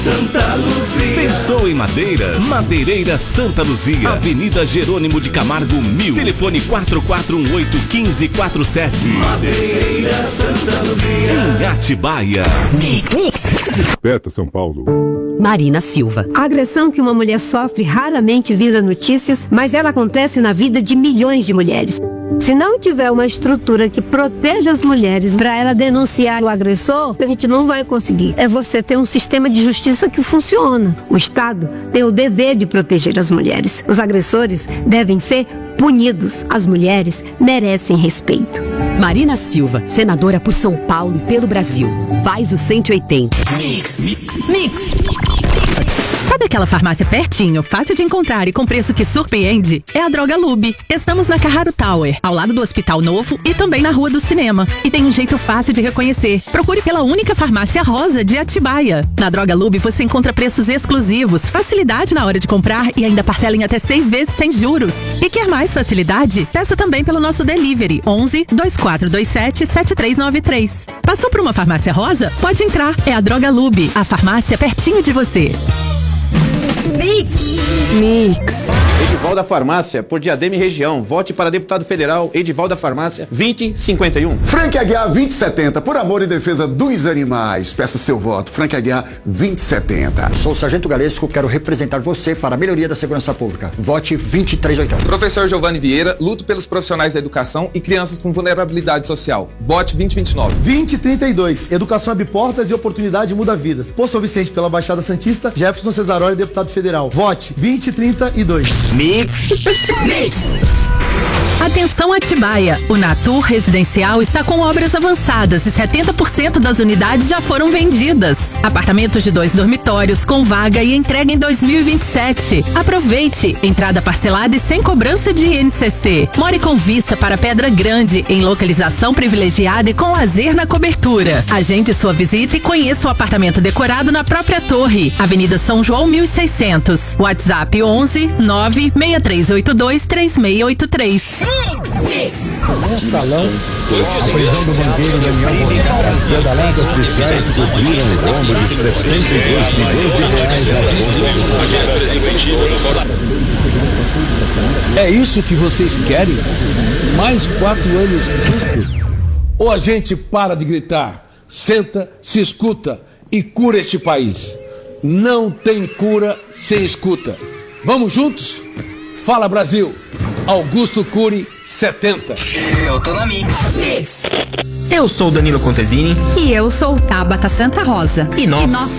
Santa Luzia. Pensou em madeiras? Madeireira Santa Luzia, Avenida Jerônimo de Camargo 1000. Telefone 4418-1547. Madeireira Santa Luzia. Em Atibaia. Desperta, São Paulo. Marina Silva. A agressão que uma mulher sofre raramente vira notícias, mas ela acontece na vida de milhões de mulheres. Se não tiver uma estrutura que proteja as mulheres para ela denunciar o agressor, a gente não vai conseguir. É você ter um sistema de justiça que funciona. O Estado tem o dever de proteger as mulheres. Os agressores devem ser punidos. As mulheres merecem respeito. Marina Silva, senadora por São Paulo e pelo Brasil. Faz o 180. Mix. Sabe aquela farmácia pertinho, fácil de encontrar e com preço que surpreende? É a Droga Lube. Estamos na Carraro Tower, ao lado do Hospital Novo e também na Rua do Cinema. E tem um jeito fácil de reconhecer. Procure pela única farmácia rosa de Atibaia. Na Droga Lube você encontra preços exclusivos, facilidade na hora de comprar e ainda parcela em até 6 vezes sem juros. E quer mais facilidade? Peça também pelo nosso delivery 11 2427 7393. Passou por uma farmácia rosa? Pode entrar. É a Droga Lube, a farmácia pertinho de você. Mix. Edival da Farmácia, por Diadema e região. Vote para deputado federal, Edival da Farmácia, 2051. Frank Aguiar 2070, por amor e defesa dos animais. Peço seu voto. Frank Aguiar 2070. Sou o Sargento Galesco, quero representar você para a melhoria da segurança pública. Vote 238. Professor Giovanni Vieira, luto pelos profissionais da educação e crianças com vulnerabilidade social. Vote 2029. 2032, educação abre portas e oportunidade muda vidas. Por São Vicente, pela Baixada Santista, Jefferson Cesaroli, deputado federal. Vote 2032. Mix. Atenção Atibaia, o Natur Residencial está com obras avançadas e 70% das unidades já foram vendidas. Apartamentos de 2 dormitórios com vaga e entrega em 2027. Aproveite, entrada parcelada e sem cobrança de INCC. More com vista para Pedra Grande, em localização privilegiada e com lazer na cobertura. Agende sua visita e conheça o apartamento decorado na própria torre. Avenida São João 1600. WhatsApp 11 96382 3683. No salão, a prisão do banqueiro Daniel Bonner, as pedaladas fiscais cobriram o rombo de 72 milhões de reais nas contas. É isso que vocês querem? Mais 4 anos disso? Ou a gente para de gritar, senta, se escuta e cura este país? Não tem cura sem escuta. Vamos juntos? Fala Brasil! Augusto Cury, 70. Eu tô na Mix. Eu sou o Danilo Contesini. E eu sou Tabata Santa Rosa. E nós